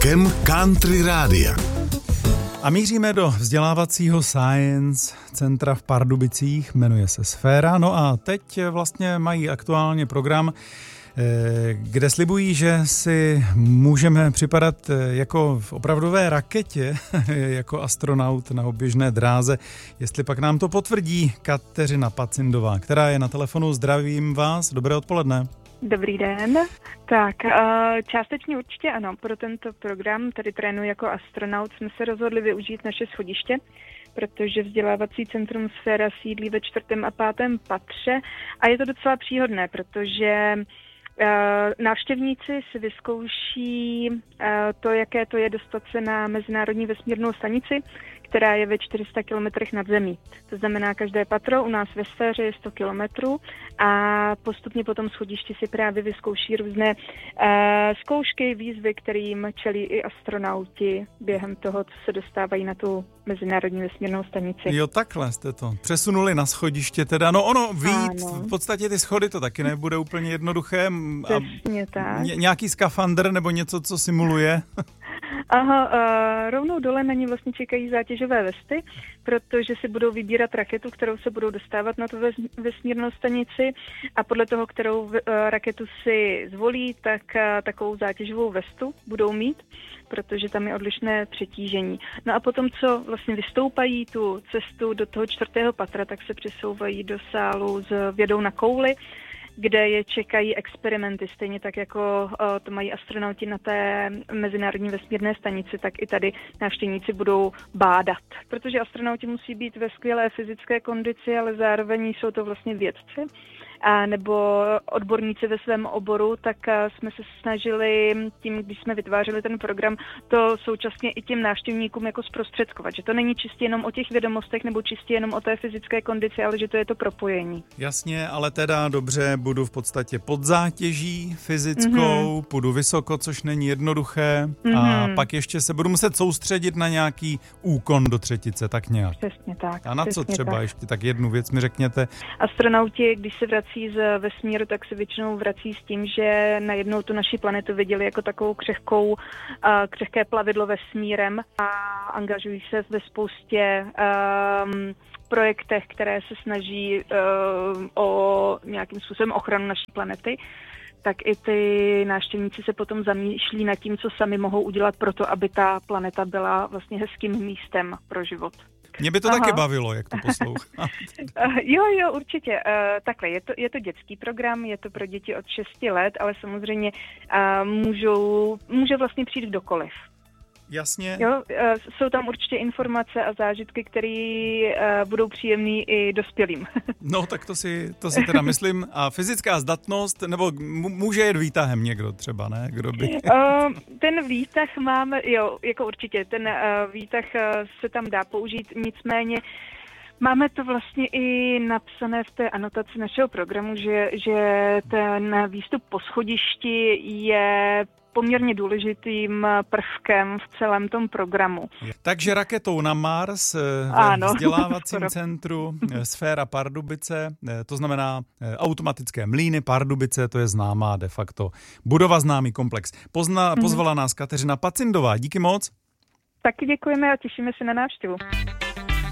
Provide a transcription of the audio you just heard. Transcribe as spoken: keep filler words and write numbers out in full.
vlakem Country Rádia. A míříme do vzdělávacího Science centra v Pardubicích, jmenuje se Sféra. No a teď vlastně mají aktuálně program, kde slibují, že si můžeme připadat jako v opravdové raketě, jako astronaut na oběžné dráze. Jestli pak nám to potvrdí Kateřina Pacindová, která je na telefonu. Zdravím vás, dobré odpoledne. Dobrý den. Tak, částečně určitě ano. Pro tento program, tady trénuji jako astronaut, jsme se rozhodli využít naše schodiště, protože vzdělávací centrum Sféra sídlí ve čtvrtém a pátém patře a je to docela příhodné, protože návštěvníci si vyzkouší to, jaké to je dostat se na Mezinárodní vesmírnou stanici, která je ve čtyři sta kilometrech nad zemí. To znamená, každé patro u nás ve Sféře je sto kilometrů a postupně po tom schodišti si právě vyzkouší různé uh, zkoušky, výzvy, kterým čelí i astronauti během toho, co se dostávají na tu Mezinárodní vesmírnou stanici. Jo, takhle jste to přesunuli na schodiště teda. No ono vyjít, v podstatě ty schody to taky nebude úplně jednoduché. Přesně tak. Ně, nějaký skafandr nebo něco, co simuluje? Aha, uh, rovnou dole na ní vlastně čekají zátěžové vesty, protože si budou vybírat raketu, kterou se budou dostávat na tu vesmírnou stanici a podle toho, kterou uh, raketu si zvolí, tak uh, takovou zátěžovou vestu budou mít, protože tam je odlišné přetížení. No a potom, co vlastně vystoupají tu cestu do toho čtvrtého patra, tak se přesouvají do sálu s vědou na kouli, kde je čekají experimenty, stejně tak jako o, to mají astronauti na té Mezinárodní vesmírné stanici, tak i tady návštěvníci budou bádat. Protože astronauti musí být ve skvělé fyzické kondici, ale zároveň jsou to vlastně vědci a nebo odborníci ve svém oboru, tak jsme se snažili tím, když jsme vytvářeli ten program, to současně i těm návštěvníkům jako zprostředkovat, že to není čistě jenom o těch vědomostech nebo čistě jenom o té fyzické kondici, ale že to je to propojení. Jasně, ale teda dobře, budu v podstatě pod zátěží fyzickou, mm-hmm. půjdu vysoko, což není jednoduché mm-hmm. a pak ještě se budu muset soustředit na nějaký úkon do třetice, tak nějak. Přesně tak. A na co třeba tak. ještě tak jednu věc mi řekněte? Astronauti, když se vrací z vesmíru, tak se většinou vrací s tím, že najednou tu naši planetu viděli jako takovou křehkou, křehké plavidlo vesmírem a angažují se ve spoustě um, projektech, které se snaží um, o nějakým způsobem ochranu naší planety, tak i ty návštěvníci se potom zamýšlí nad tím, co sami mohou udělat pro to, aby ta planeta byla vlastně hezkým místem pro život. Mě by to Aha. taky bavilo, jak to poslouchat. jo, jo, určitě. Uh, takhle, je to, je to dětský program, je to pro děti od šesti let, ale samozřejmě uh, můžou, může vlastně přijít kdokoliv. Jasně. Jo, jsou tam určitě informace a zážitky, které uh, budou příjemný i dospělým. No, tak to si, to si teda myslím. A fyzická zdatnost, nebo může jet výtahem někdo třeba, ne? Kdo by... uh, ten výtah máme, jo, jako určitě, ten uh, výtah uh, se tam dá použít, nicméně máme to vlastně i napsané v té anotaci našeho programu, že, že ten výstup po schodišti je poměrně důležitým prvkem v celém tom programu. Takže raketou na Mars ve ano, vzdělávacím centru Sféra Pardubice, to znamená automatické mlýny Pardubice, to je známá de facto budova, známý komplex. Pozna, pozvala nás Kateřina Pacindová, díky moc. Taky děkujeme a těšíme se na návštěvu.